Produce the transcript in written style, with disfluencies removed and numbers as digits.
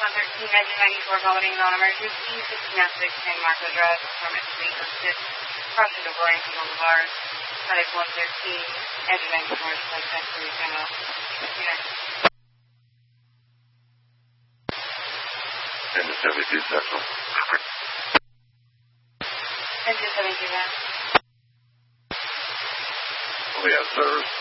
113, engine 94 vomiting non-emergency, 1606 Marco Drive, permit to be listed, crossing the Warrington Boulevard, Medic 113, engine 94 is placed next to the general. Engine 72 Central. Engine 72 Central. We have service.